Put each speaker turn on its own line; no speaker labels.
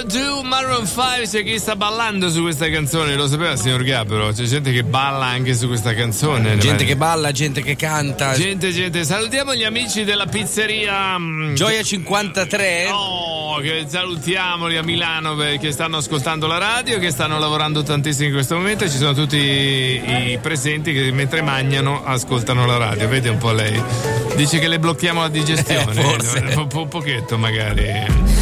2, Maroon 5. C'è chi sta ballando su questa canzone, lo sapeva signor Gabbro? C'è gente che balla anche su questa canzone.
Gente che balla, gente che canta.
Gente. Salutiamo gli amici della pizzeria
Gioia 53.
Oh, che salutiamoli a Milano perché stanno ascoltando la radio, che stanno lavorando tantissimo in questo momento. Ci sono tutti i presenti che mentre mangiano ascoltano la radio. Vede un po' lei. Dice che le blocchiamo la digestione.
Forse.
Un pochetto magari.